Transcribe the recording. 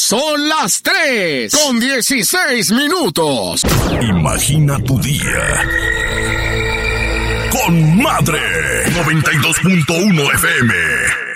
Son las 3:16. Imagina tu día con Madre 92.1 FM.